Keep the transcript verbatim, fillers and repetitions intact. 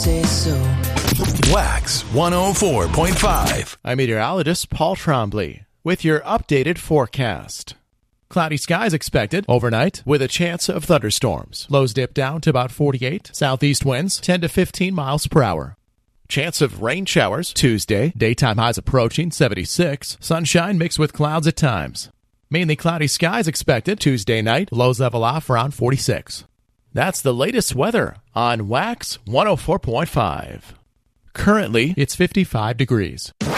Say so. Wax one oh four point five. I'm meteorologist Paul Trombley with your updated forecast. Cloudy skies expected overnight with a chance of thunderstorms. Lows dip down to about forty-eight. Southeast winds ten to fifteen miles per hour. Chance of rain showers Tuesday. Daytime highs approaching seventy-six. Sunshine mixed with clouds at times. Mainly cloudy skies expected Tuesday night. Lows level off around forty-six. That's the latest weather on Wax one oh four point five. Currently, it's fifty-five degrees.